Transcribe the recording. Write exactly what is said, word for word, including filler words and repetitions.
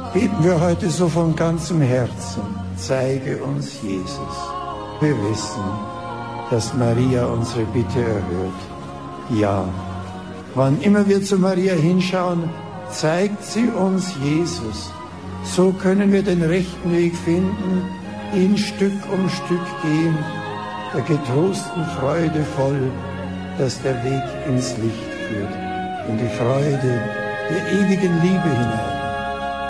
beten wir heute so von ganzem Herzen, zeige uns Jesus. Wir wissen, dass Maria unsere Bitte erhört. Ja, wann immer wir zu Maria hinschauen, zeigt sie uns Jesus. So können wir den rechten Weg finden, ihn Stück um Stück gehen, der getrosten Freude voll, dass der Weg ins Licht führt, in die Freude der ewigen Liebe hinein.